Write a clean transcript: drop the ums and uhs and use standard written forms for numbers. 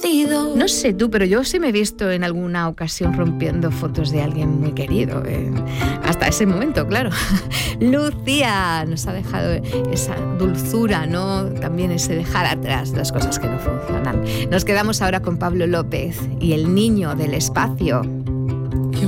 No sé tú, pero yo sí me he visto en alguna ocasión rompiendo fotos de alguien muy querido. Hasta ese momento, claro. Lucía nos ha dejado esa dulzura, ¿no? También ese dejar atrás las cosas que no funcionan. Nos quedamos ahora con Pablo López y El niño del espacio.